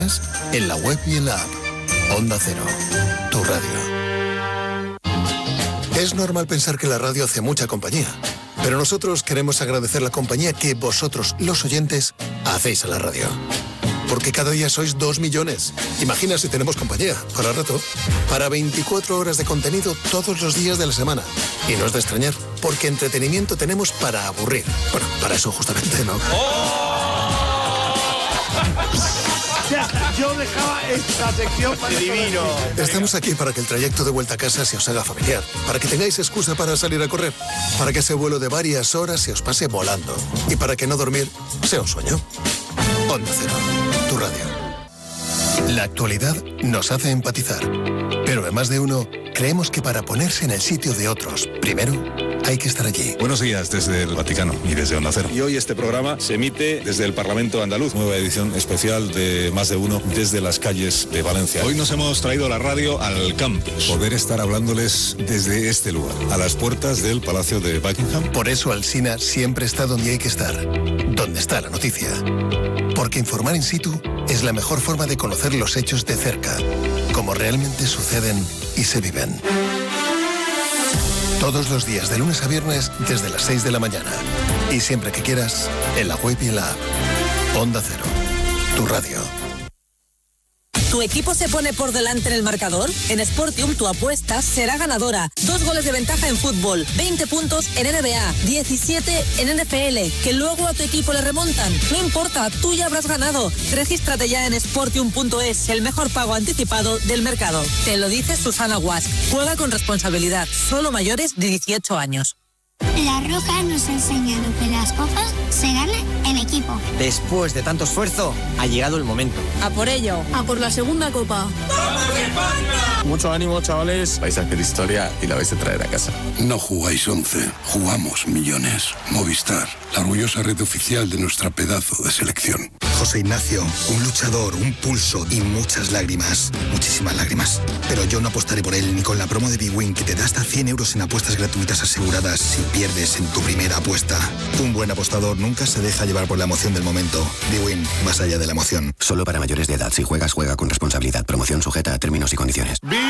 En la web y en la app. Onda Cero, tu radio. Es normal pensar que la radio hace mucha compañía, pero nosotros queremos agradecer la compañía que vosotros, los oyentes, hacéis a la radio. Porque cada día sois 2 millones. Imagina si tenemos compañía, para rato, para 24 horas de contenido todos los días de la semana. Y no es de extrañar, porque entretenimiento tenemos para aburrir. Bueno, para eso justamente, ¿no? Yo dejaba esta sección para divino. Estamos aquí para que el trayecto de vuelta a casa se os haga familiar, para que tengáis excusa para salir a correr, para que ese vuelo de varias horas se os pase volando y para que no dormir sea un sueño. Onda Cero, tu radio. La actualidad nos hace empatizar, pero en Más de Uno creemos que para ponerse en el sitio de otros, primero hay que estar allí. Buenos días desde el Vaticano y desde Onda Cero. Y hoy este programa se emite desde el Parlamento Andaluz. Nueva edición especial de Más de Uno desde las calles de Valencia. Hoy nos hemos traído la radio al campus. Poder estar hablándoles desde este lugar, a las puertas del Palacio de Buckingham. Por eso Alsina siempre está donde hay que estar, donde está la noticia. Porque informar in situ es la mejor forma de conocer los hechos de cerca, como realmente suceden y se viven. Todos los días, de lunes a viernes, desde las 6 de la mañana. Y siempre que quieras, en la web y en la app. Onda Cero, tu radio. ¿Tu equipo se pone por delante en el marcador? En Sportium tu apuesta será ganadora. 2 goles de ventaja en fútbol, 20 puntos en NBA, 17 en NFL, que luego a tu equipo le remontan. No importa, tú ya habrás ganado. Regístrate ya en Sportium.es, el mejor pago anticipado del mercado. Te lo dice Susana Guas. Juega con responsabilidad, solo mayores de 18 años. La Roja nos ha enseñado que las copas se ganan en equipo. Después de tanto esfuerzo, ha llegado el momento. A por ello. A por la segunda copa. ¡Vamos España! Mucho ánimo, chavales. Vais a hacer historia y la vais a traer a casa. No jugáis 11, jugamos millones. Movistar, la orgullosa red oficial de nuestra pedazo de selección. José Ignacio, un luchador, un pulso y muchas lágrimas. Muchísimas lágrimas. Pero yo no apostaré por él ni con la promo de bwin que te da hasta 100 euros en apuestas gratuitas aseguradas si pierdes en tu primera apuesta. Un buen apostador nunca se deja llevar por la emoción del momento. bwin, más allá de la emoción. Solo para mayores de edad. Si juegas, juega con responsabilidad. Promoción sujeta a términos y condiciones. ¡Vigor!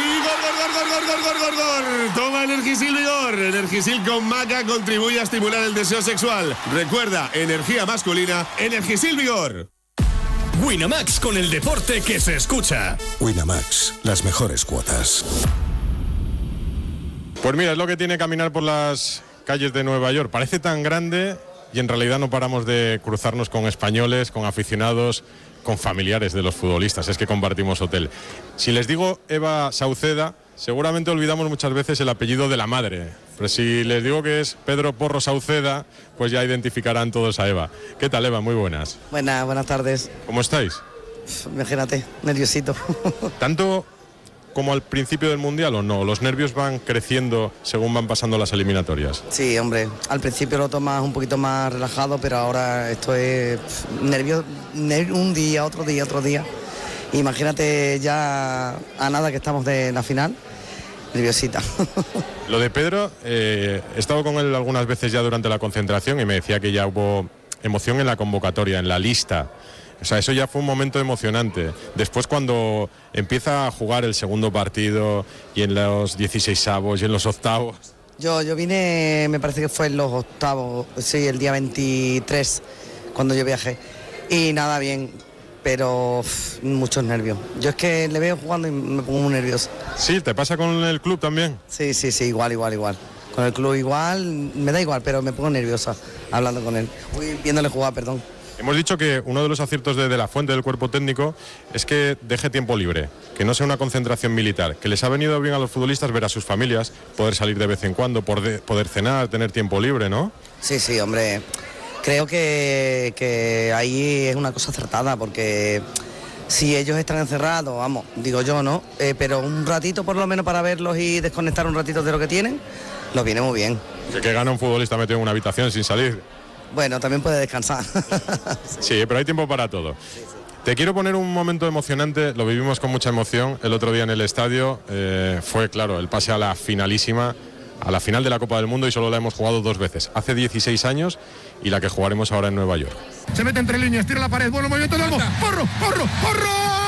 Toma Energisil Vigor. Energisil con maca contribuye a estimular el deseo sexual. Recuerda, energía masculina, Energisil Vigor. Winamax, con el deporte que se escucha. Winamax, las mejores cuotas. Pues mira, es lo que tiene caminar por las calles de Nueva York. Parece tan grande y en realidad no paramos de cruzarnos con españoles, con aficionados, con familiares de los futbolistas. Es que compartimos hotel. Si les digo Eva Sauceda, seguramente olvidamos muchas veces el apellido de la madre. Pero si les digo que es Pedro Porro Sauceda, pues ya identificarán todos a Eva. ¿Qué tal, Eva? Muy buenas. Buenas tardes. ¿Cómo estáis? Imagínate, nerviosito. ¿Tanto como al principio del Mundial o no? ¿Los nervios van creciendo según van pasando las eliminatorias? Sí, hombre, al principio lo tomas un poquito más relajado, pero ahora esto es nervios, un día, otro día. Imagínate ya a nada que estamos de la final, nerviosita. Lo de Pedro, he estado con él algunas veces ya durante la concentración y me decía que ya hubo emoción en la convocatoria, en la lista. O sea, eso ya fue un momento emocionante. Después, cuando empieza a jugar el segundo partido y en los 16avos y en los octavos. Yo vine, me parece que fue en los octavos, sí, el día 23, cuando yo viajé. Y nada, bien, pero muchos nervios. Yo es que le veo jugando y me pongo muy nervioso. ¿Sí? ¿Te pasa con el club también? Sí, igual. Con el club igual, me da igual, pero me pongo nerviosa hablando con él. Viéndole jugar, perdón. Hemos dicho que uno de los aciertos de la fuente del cuerpo técnico es que deje tiempo libre, que no sea una concentración militar, que les ha venido bien a los futbolistas ver a sus familias, poder salir de vez en cuando, poder cenar, tener tiempo libre, ¿no? Sí, hombre, creo que ahí es una cosa acertada, porque si ellos están encerrados, vamos, digo yo, ¿no? Pero un ratito por lo menos para verlos y desconectar un ratito de lo que tienen, los viene muy bien. Que gana un futbolista metido en una habitación sin salir. Bueno, también puede descansar. Sí, pero hay tiempo para todo. Te quiero poner un momento emocionante, lo vivimos con mucha emoción el otro día en el estadio. Fue, claro, el pase a la finalísima, a la final de la Copa del Mundo, y solo la hemos jugado 2 veces, hace 16 años y la que jugaremos ahora en Nueva York. Se mete entre líneas, tira la pared, bueno movimiento de Olmo, ¡Porro!